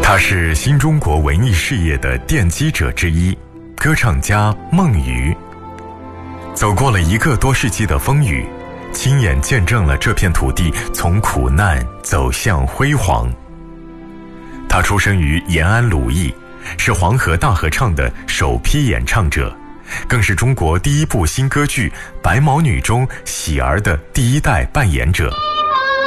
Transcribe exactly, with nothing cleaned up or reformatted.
他是新中国文艺事业的奠基者之一，歌唱家孟瑜。走过了一个多世纪的风雨，亲眼见证了这片土地从苦难走向辉煌。他出生于延安鲁艺，是黄河大合唱的首批演唱者，更是中国第一部新歌剧《白毛女》中喜儿的第一代扮演者。